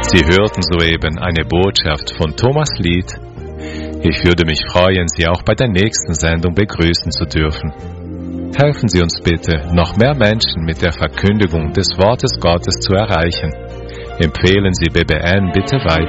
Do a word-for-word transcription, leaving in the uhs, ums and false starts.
Sie hörten soeben eine Botschaft von Thomas Lied. Ich würde mich freuen, Sie auch bei der nächsten Sendung begrüßen zu dürfen. Helfen Sie uns bitte, noch mehr Menschen mit der Verkündigung des Wortes Gottes zu erreichen. Empfehlen Sie B B N bitte weiter.